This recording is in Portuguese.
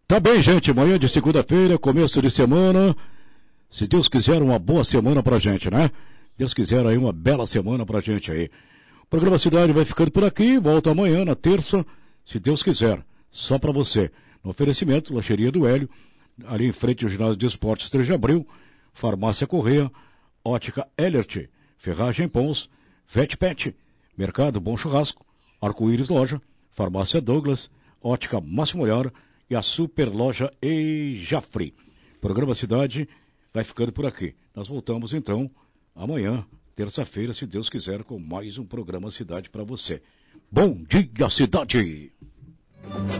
Tá bem, gente, manhã de segunda-feira, começo de semana, se Deus quiser uma boa semana pra gente, né? Deus quiser aí uma bela semana pra gente aí. O programa Cidade vai ficando por aqui, volta amanhã, na terça, se Deus quiser, só pra você. No oferecimento, Lancheria do Hélio, ali em frente ao ginásio de esportes 3 de abril, Farmácia Correia, Ótica Elert, Ferragem Pons, Vetpet, Mercado Bom Churrasco, Arco-Íris Loja, Farmácia Douglas, Ótica Máximo Olhar e a Super Loja Eijafre. Programa Cidade vai ficando por aqui. Nós voltamos então amanhã, terça-feira, se Deus quiser, com mais um programa Cidade para você. Bom dia, cidade!